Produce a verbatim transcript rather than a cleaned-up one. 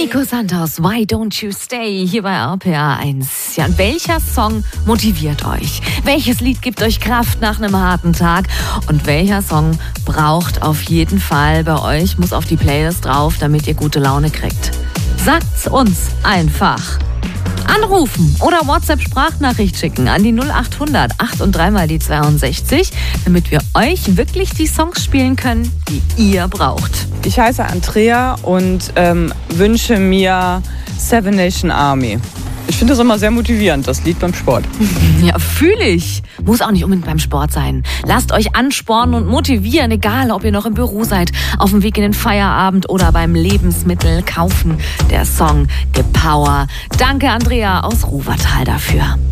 Nico Santos, Why Don't You Stay, hier bei R P R eins. Ja, welcher Song motiviert euch? Welches Lied gibt euch Kraft nach einem harten Tag? Und welcher Song braucht auf jeden Fall bei euch, muss auf die Playlist drauf, damit ihr gute Laune kriegt? Sagt's uns einfach. Anrufen oder WhatsApp-Sprachnachricht schicken an die null acht hundert acht und drei mal die zweiundsechzig, damit wir euch wirklich die Songs spielen können, die ihr braucht. Ich heiße Andrea und ähm, wünsche mir Seven Nation Army. Ich finde das immer sehr motivierend, das Lied beim Sport. Ja, fühle ich. Muss auch nicht unbedingt beim Sport sein. Lasst euch anspornen und motivieren, egal ob ihr noch im Büro seid, auf dem Weg in den Feierabend oder beim Lebensmittel kaufen. Der Song Gepower. Danke, Andrea aus Ruwertal, dafür.